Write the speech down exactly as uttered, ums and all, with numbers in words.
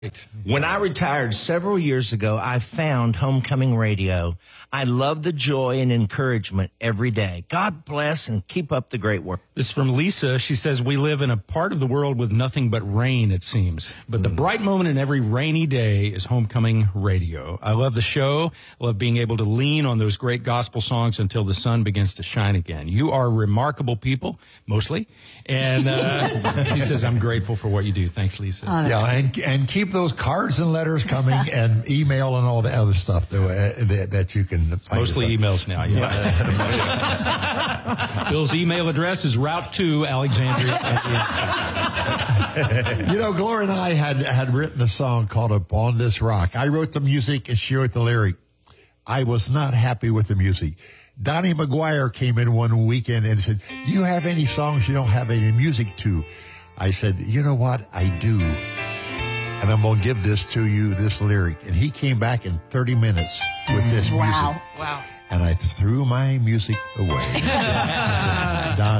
When I retired several years ago, I found Homecoming Radio. I love the joy and encouragement every day. God bless and keep up the great work. This is from Lisa. She says, we live in a part of the world with nothing but rain, it seems. But the bright moment in every rainy day is Homecoming Radio. I love the show. I love being able to lean on those great gospel songs until the sun begins to shine again. You are remarkable people, mostly. And uh, she says, I'm grateful for what you do. Thanks, Lisa. Oh, yeah, and, and keep those cards and letters coming and email and all the other stuff though, uh, that, that you can it's mostly emails now, yeah. Bill's email address is route to Alexandria. You know, Gloria and I had, had written a song called Upon This Rock. I wrote the music and she wrote the lyric. I was not happy with the music. Donnie McGuire came in one weekend and said, you have any songs you don't have any music to? I said, you know what? I do. And I'm going to give this to you, this lyric. And he came back in thirty minutes with this wow. music. Wow. Wow. And I threw my music away. Don